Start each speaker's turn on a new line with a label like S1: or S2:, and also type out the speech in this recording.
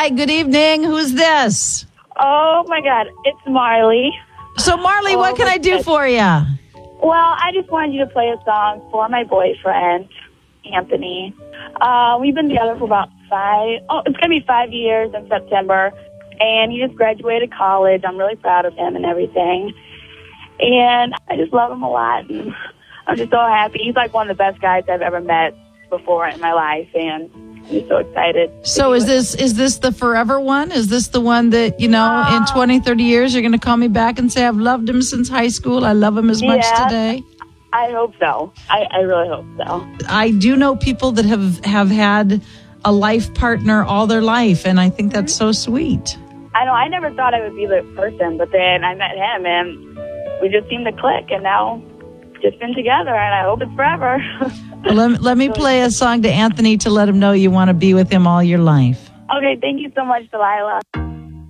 S1: Hi, good evening. Who's this?
S2: Oh, my God. It's Marley.
S1: So, Marley, what can I do for you?
S2: Well, I just wanted you to play a song for my boyfriend, Anthony. We've been together for about it's going to be 5 years in September. And he just graduated college. I'm really proud of him and everything. And I just love him a lot. And I'm just so happy. He's like one of the best guys I've ever met before in my life. And I'm just so excited.
S1: So is this the forever one? Is this the one that, in 20, 30 years, you're going to call me back and say, I've loved him since high school. I love him as much today?
S2: I hope so. I really hope so.
S1: I do know people that have had a life partner all their life. And I think that's so sweet.
S2: I know. I never thought I would be the person, but then I met him, and we just seemed to click, and now just been together, and I hope it's forever.
S1: Well, let me play a song to Anthony to let him know you want to be with him all your life.
S2: Okay, thank you so much, Delilah.